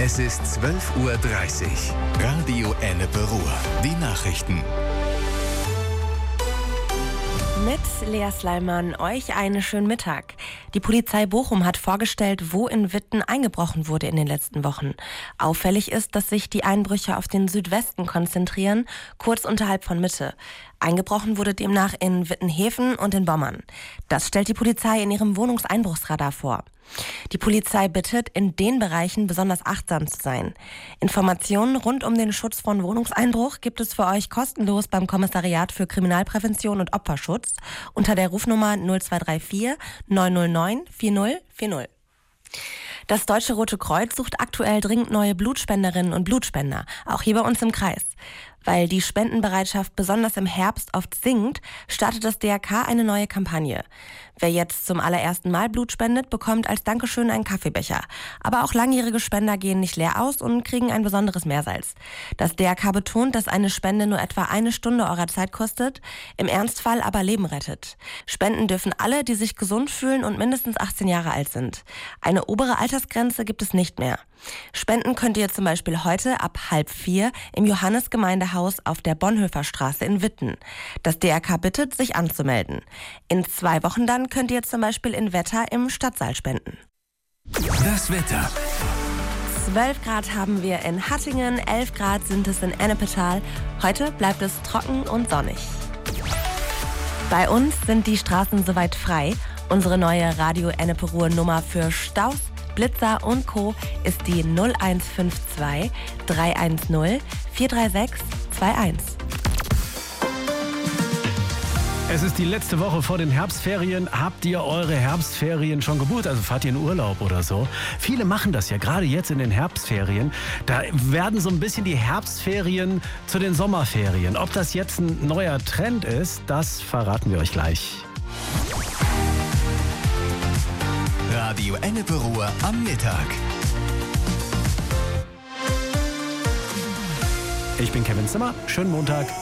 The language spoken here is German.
Es ist 12:30 Uhr. Radio Ennepe Ruhr. Die Nachrichten. Mit Lea Sleiman euch einen schönen Mittag. Die Polizei Bochum hat vorgestellt, wo in Witten eingebrochen wurde in den letzten Wochen. Auffällig ist, dass sich die Einbrüche auf den Südwesten konzentrieren, kurz unterhalb von Mitte. Eingebrochen wurde demnach in Wittenhäfen und in Bommern. Das stellt die Polizei in ihrem Wohnungseinbruchsradar vor. Die Polizei bittet, in den Bereichen besonders achtsam zu sein. Informationen rund um den Schutz von Wohnungseinbruch gibt es für euch kostenlos beim Kommissariat für Kriminalprävention und Opferschutz unter der Rufnummer 0234 909 4040. Das Deutsche Rote Kreuz sucht aktuell dringend neue Blutspenderinnen und Blutspender, auch hier bei uns im Kreis. Weil die Spendenbereitschaft besonders im Herbst oft sinkt, startet das DRK eine neue Kampagne. Wer jetzt zum allerersten Mal Blut spendet, bekommt als Dankeschön einen Kaffeebecher. Aber auch langjährige Spender gehen nicht leer aus und kriegen ein besonderes Mehrsalz. Das DRK betont, dass eine Spende nur etwa 1 Stunde eurer Zeit kostet, im Ernstfall aber Leben rettet. Spenden dürfen alle, die sich gesund fühlen und mindestens 18 Jahre alt sind. Eine obere Altersgrenze gibt es nicht mehr. Spenden könnt ihr zum Beispiel heute ab 3:30 im Johannes-Gemeindehaus auf der Bonhoefferstraße in Witten. Das DRK bittet, sich anzumelden. In 2 Wochen dann könnt ihr zum Beispiel in Wetter im Stadtsaal spenden. Das Wetter. 12 Grad haben wir in Hattingen, 11 Grad sind es in Ennepetal. Heute bleibt es trocken und sonnig. Bei uns sind die Straßen soweit frei. Unsere neue Radio Ennepe Ruhr Nummer für Staus, Blitzer und Co. ist die 0152 310 436 21. Es ist die letzte Woche vor den Herbstferien. Habt ihr eure Herbstferien schon gebucht? Also fahrt ihr in Urlaub oder so? Viele machen das ja, gerade jetzt in den Herbstferien. Da werden so ein bisschen die Herbstferien zu den Sommerferien. Ob das jetzt ein neuer Trend ist, das verraten wir euch gleich. Radio Ennepe Ruhr am Mittag. Ich bin Kevin Zimmer. Schönen Montag.